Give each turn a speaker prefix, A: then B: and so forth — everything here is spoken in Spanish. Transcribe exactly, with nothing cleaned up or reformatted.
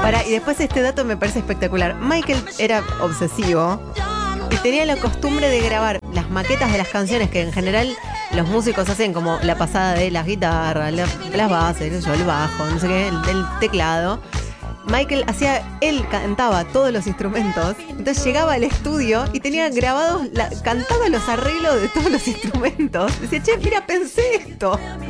A: Para, y después este dato me parece espectacular. Michael era obsesivo y tenía la costumbre de grabar las maquetas de las canciones que en general los músicos hacen, como la pasada de las guitarras, la- las bases, qué sé yo, el bajo, no sé qué, el, el teclado. Michael hacía, él cantaba todos los instrumentos, entonces llegaba al estudio y tenía grabados, la, cantaba los arreglos de todos los instrumentos. Decía, che, mira, pensé esto.